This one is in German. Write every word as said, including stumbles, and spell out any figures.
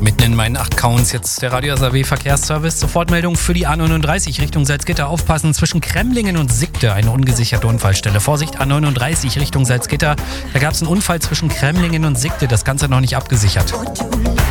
Mitten in meinen acht Counts jetzt der Radio S A W Verkehrsservice. Sofortmeldung für die A neununddreißig Richtung Salzgitter. Aufpassen, zwischen Kremlingen und Siegte eine ungesicherte Unfallstelle. Vorsicht, A neununddreißig Richtung Salzgitter. Da gab es einen Unfall zwischen Kremlingen und Siegte. Das Ganze noch nicht abgesichert.